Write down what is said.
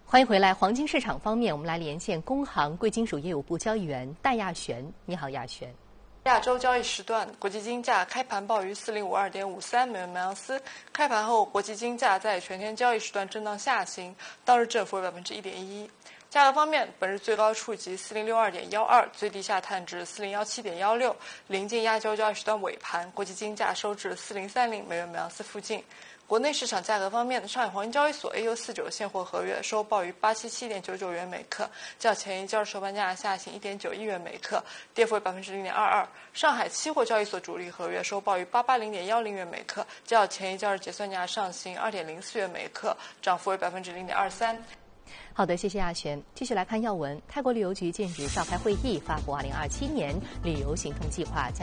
欢迎回来。黄金市场方面，我们来连线工行贵金属业务部交易员戴亚璇。你好，亚璇。 亚洲交易时段，国际金价开盘报于4052.53美元每盎司。开盘后，国际金价在全天交易时段震荡下行，当日振幅为1.11%。价格方面，本日最高触及4062.12，最低下探至4017.16。临近亚洲交易时段尾盘，国际金价收至4030美元每盎司附近。国内市场价格方面，上海黄金交易所 AU49 现货合约收报于877.99元每克，较前一交易收盘价下行1.91元每克，跌幅为0.22%。上海期货交易所主力合约收报于880.10元每克，较前一交易结算价上行2.04元每克，涨幅为0.23%。 好的，谢谢亚璇。继续来看要闻。泰国旅游局近日召开会议，发布2027年旅游行动计划。